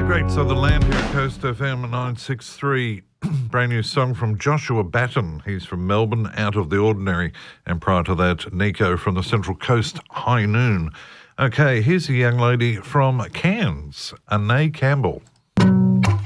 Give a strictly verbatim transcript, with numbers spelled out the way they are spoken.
Great Southern Land here at Coast F M nine sixty-three. Brand new song from Joshua Batten. He's from Melbourne, Out of the Ordinary. And prior to that, Nico from the Central Coast, High Noon. Okay, here's a young lady from Cairns, Anae Campbell.